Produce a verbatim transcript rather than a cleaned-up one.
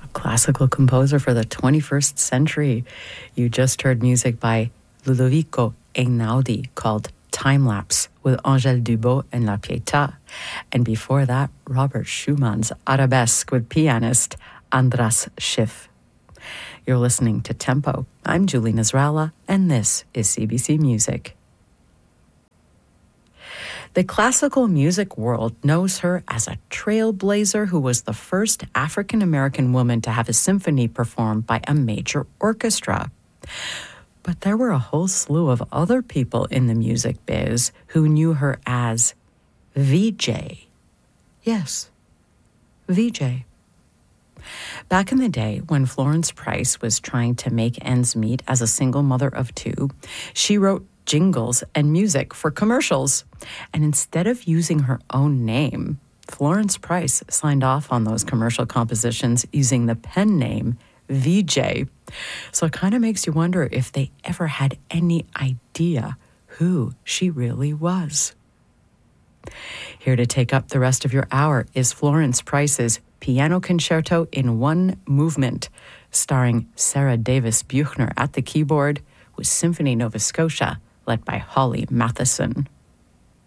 classical composer for the twenty-first century. You just heard music by Ludovico Einaudi called Time Lapse with Angèle Dubos and La Pietà. And before that, Robert Schumann's Arabesque with pianist Andras Schiff. You're listening to Tempo. I'm Julie Nasrallah, and this is C B C Music. The classical music world knows her as a trailblazer who was the first African-American woman to have a symphony performed by a major orchestra. But there were a whole slew of other people in the music biz who knew her as V J. Yes, V J. Back in the day, when Florence Price was trying to make ends meet as a single mother of two, she wrote jingles and music for commercials. And instead of using her own name, Florence Price signed off on those commercial compositions using the pen name V J. So it kind of makes you wonder if they ever had any idea who she really was. Here to take up the rest of your hour is Florence Price's Piano Concerto in One Movement, starring Sarah Davis Buchner at the keyboard with Symphony Nova Scotia, led by Holly Matheson.